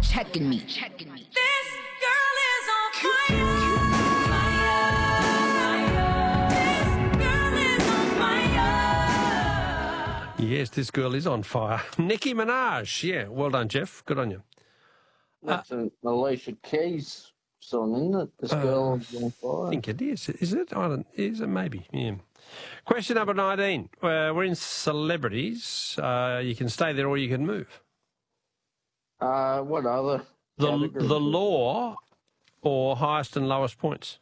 checking me. This girl is on fire. Yes, this girl is on fire. Nicki Minaj. Yeah, well done, Jeff. Good on you. That's an Alicia Keys song, isn't it? This girl is on fire. I think it is. Is it? I don't. Is it? Maybe. Yeah. Question number 19. We're in celebrities. You can stay there or you can move. What other? The categories? law or highest and lowest points?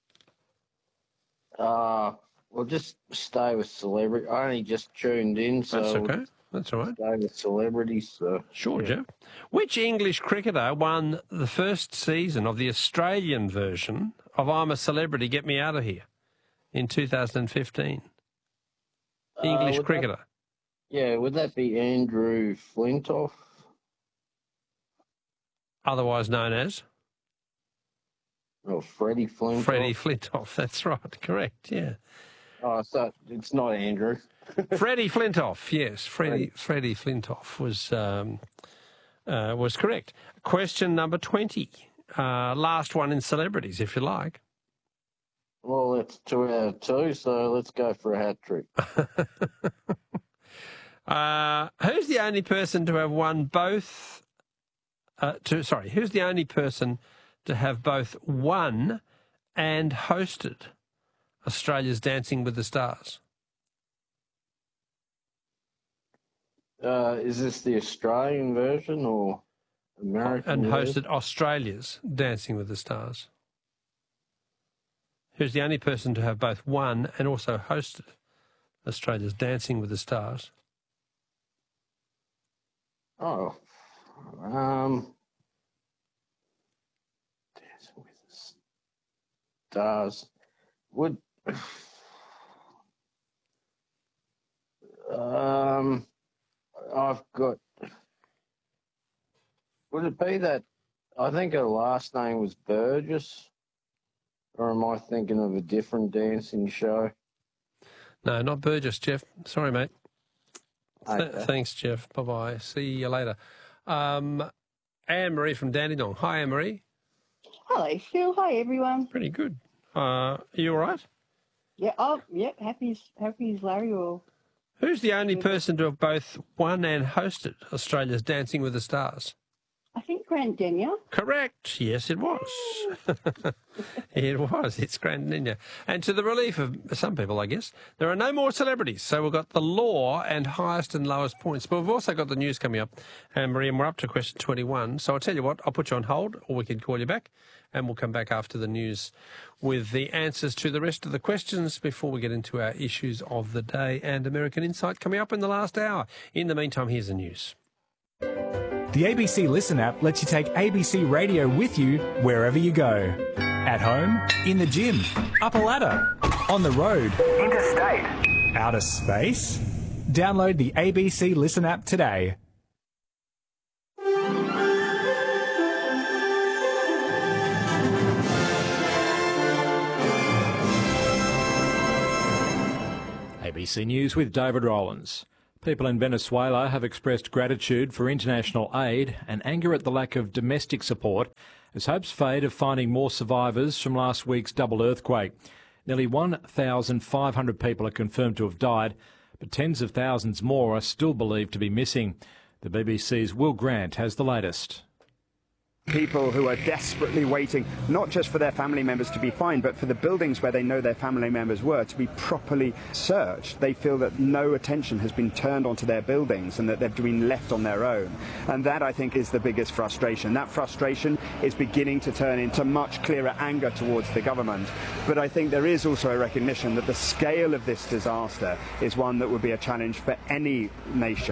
Well, just stay with celebrity. I only just tuned in, so That's okay. That's all right. stay with celebrities. So Sure, yeah. Jeff. Which English cricketer won the first season of the Australian version of I'm a Celebrity, Get Me Out of Here in 2015? English would cricketer. Would that be Andrew Flintoff? Otherwise known as Or Freddie Flintoff? Freddie Flintoff. That's right. Correct, yeah. Oh, so it's not Andrew. Freddie Flintoff, yes. Freddie Flintoff was correct. Question number 20. Last one in celebrities, if you like. Well, it's 2 out of 2, so let's go for a hat trick. Who's the only person to have won both... who's the only person to have both won and hosted Australia's Dancing with the Stars? Is this the Australian version or American And version? hosted Australia's Dancing with the Stars. Who's the only person to have both won and also hosted Australia's Dancing with the Stars? Oh, Dancing with the Stars. Would I've got. Would it be that? I think her last name was Burgess, or am I thinking of a different dancing show? No, not Burgess, Jeff. Sorry, mate. Okay. Thanks, Jeff. Bye-bye. See you later. Anne-Marie from Dandenong. Hi, Anne-Marie. Hello, Phil. Hi, everyone. Pretty good. Are you all right? Yeah. Oh, yeah. Happy as Larry. Or Who's the only person to have both won and hosted Australia's Dancing with the Stars? I think Grandenia. Correct. Yes, it was. It was. It's Grandenia. And to the relief of some people, I guess, there are no more celebrities. So we've got the law and highest and lowest points. But we've also got the news coming up. And Maria, we're up to question 21. So I'll tell you what, I'll put you on hold or we can call you back and we'll come back after the news with the answers to the rest of the questions before we get into our issues of the day and American Insight coming up in the last hour. In the meantime, here's the news. The ABC Listen app lets you take ABC Radio with you wherever you go. At home, in the gym, up a ladder, on the road, interstate, outer space. Download the ABC Listen app today. ABC News with David Rowlands. People in Venezuela have expressed gratitude for international aid and anger at the lack of domestic support as hopes fade of finding more survivors from last week's double earthquake. Nearly 1,500 people are confirmed to have died, but tens of thousands more are still believed to be missing. The BBC's Will Grant has the latest. People who are desperately waiting, not just for their family members to be found, but for the buildings where they know their family members were to be properly searched. They feel that no attention has been turned onto their buildings and that they've been left on their own. And that, I think, is the biggest frustration. That frustration is beginning to turn into much clearer anger towards the government. But I think there is also a recognition that the scale of this disaster is one that would be a challenge for any nation.